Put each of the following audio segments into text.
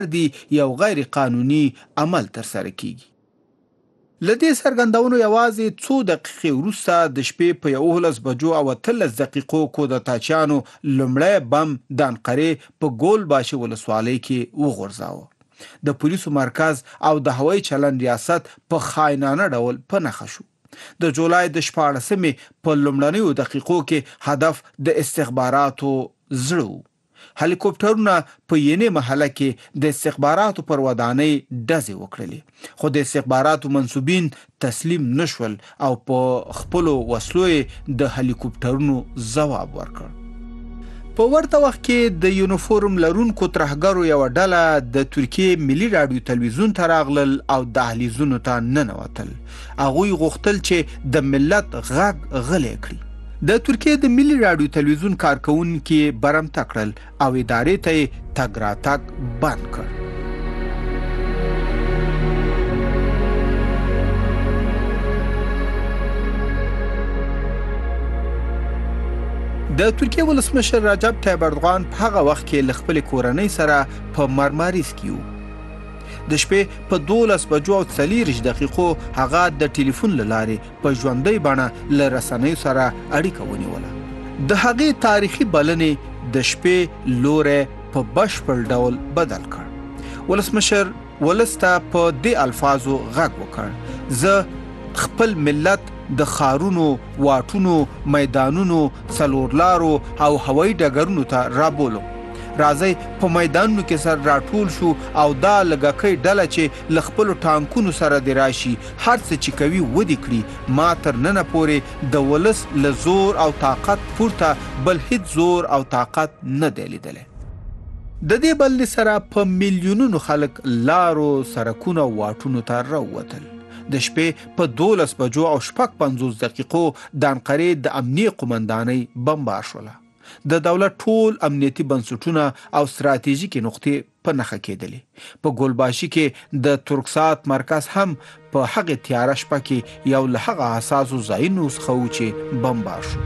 دی یو غیر قانوني عمل ترسره کیږي. له دې څرګندونو یوازې څو دقیقې وروسته د شپې په 11 بجو او 13 دقیقو کودتاچیانو لومړی بم د انقرې په ګولباشي ولسوالۍ کې وغورځاوه. د پولیسو مرکز او د هوایي چلند ریاست په خاینانه ډول په نښه شو. د جولای د 14مې په لومړنیو دقیقو کې هدف د استخباراتو زړه و. هلیکوپټرونه په یینې محله کې د استخباراتو پر ودانۍ ډزې وکړلې، خو د استخباراتو منصوبین تسلیم نشول او په خپلو وسلو د هلیکوپټرونو ځواب ورکړ. په ورته وخت کې د یونیفورم لرونکو ترهګرو یوه ډله د ترکیې ملي راډیو تلویزیون ته راغلل او دهلیزونو ته ننوتل. هغوی غوښتل چې د ملت غږ غلی کړي. د ترکیې د ملي راډیو تلویزیون کارکونکي برمته کړل او ادارې ته یې تګ راتګ بند کړ. د ترکیې ولسمشر رجب طیب اردوغان په هغه وخت کې له خپلې کورنۍ سره په مارماریس کې و. د شپې په 12 بجو او 40 دقیقو هغه د ټلیفون له لارې په ژوندۍ بڼه له رسنیو سره اړیکه ونیوله. د هغې تاریخي بلنې د شپې لوری په بشپړ ډول بدل کړ. ولسمشر ولس ته په دې الفاظو غږ وکړ: زه خپل ملت د ښارونو، واټونو، میدانونو، څلورلارو او هوایي ډګرونو ته رابولم. راځئ په میدانونو کې سر راټول شو او دا لږکۍ ډله چې له خپلو ټانکونو سره دې راشي، هر څه چې کوي ودې کړي. ما تر ننه پورې د ولس له زور او طاقت پورته بل هیڅ زور او طاقت نه دی لیدلی. د دې بلنې سره په میلیونونو خلک لارو، سرکونو او واټونو ته راووتل. د شپې په 12 بجو او 55 دقیقو د انقرې د امنیې قومندانۍ بمبار شوله. د دولت ټول امنیتي بنسټونه او ستراتیژیکې نقطې په نښه کېدلې. په ګولباشي کې د ترکسات مرکز هم په هغې تیاره شپه کې یو له هغه حساسو ځایونو څخه و چې بمبار شو.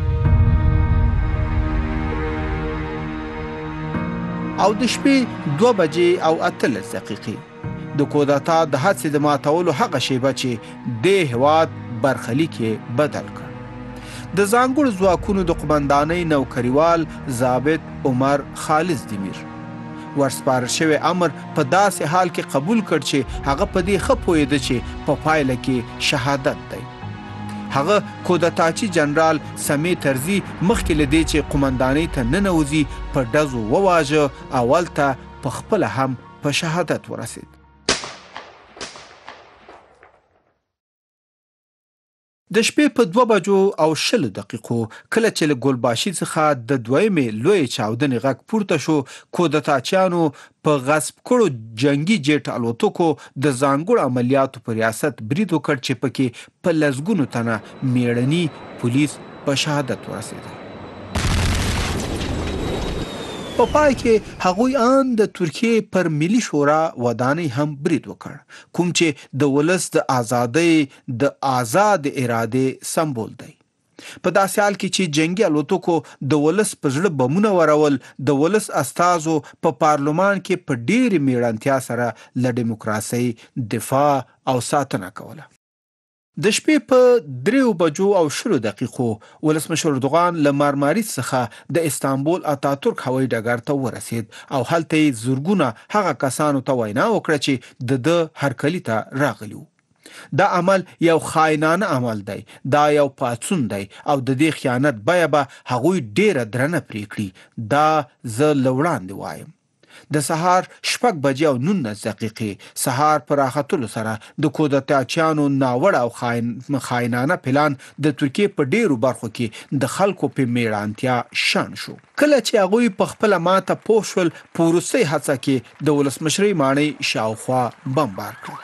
او د شپې 2 بجې او 18 دقیقې د کودتا د هڅې د ماتولو هغه شیبه چې د هېواد برخلیک یې بدل کړ. د ځانګړو ځواکونو د قومندانۍ نوکریوال ضابط عمر خالصدمیر ورسپارل شوی امر په داسې حال کې قبول کړ چې هغه په دې ښه پوهېده چې په پایله کې شهادت دی. هغه کودتاچي جنرال سمیع ترزي مخکې له دې چې قومندانۍ ته ننوځي په ډزو وواژه، اول ته په خپله هم په شهادت ورسید. د شپې په 2 بجو او 20 دقیقو کله چې له ګولباشي څخه د دویمې لوی چاودنې غږ پورته شو، کودتاچیانو په غصب کړو جنگي جیټ الوتکو د ځانګړو عملیاتو په ریاست برید وکړ چې پکې په لسګونو تنه میړني پولیس په شهادت ورسېدل. په پای کې هغوی ان د ترکیې پر ملي شورا ودانۍ هم برید وکړ، کوم چې د ولس د ازادۍ د آزاد ارادې سمبول دی. په داسې حال کې چې جنگي الوتکو د ولس په زړه بمونه ورول، د ولس استازو په پارلمان کې په ډېرې میړانتیا سره له ډیموکراسۍ دفاع او ساتنه کوله. د شپې په 3 بجو او 20 دقیقو ولسمشر اردوغان له مارماریس څخه د استانبول اتاتورک هوایي ډګر ته ورسید او هلته یې زرګونه هغه کسانو ته وینا وکړه چې د هرکلي ته راغلي وو. دا عمل یو خاینانه عمل دی، دا یو پاڅون دی او د دې خیانت بیه به هغوی ډیره درنه پرې کړي. دا زه له وړاندې وایم. د سهار 6 بجې او 19 دقیقې سهار پر راختلو سره د کودتاچیانو ناوړه او خاینانه پلان د ترکیې په ډیرو برخو کې د خلکو په میړانتیا شان شو. کله چې هغوی په خپله ماته پوه شول، په وروستۍ هڅه کې د ولسمشرۍ ماڼۍ شاوخوا بمبار کړل.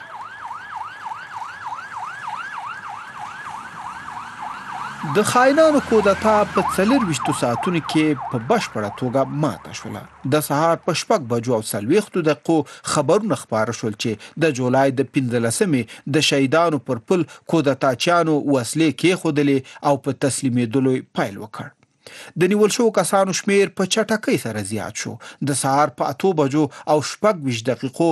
د خاینانو کودتا په 24 ساعتونو کې په بشپړه توګه ماته شوله. د سهار په 6 بجو او 40 دقیقو خبرونه خپاره شول چې د جولای د 15مې د شهیدانو پر پل کودتاچیانو وسلې کېښودلې او په تسلیمېدلو پیل وکړ. د نیول شوو کسانو شمیر په چټکۍ سره زیات شو. د سهار په 8 بجو او 26 دقیقو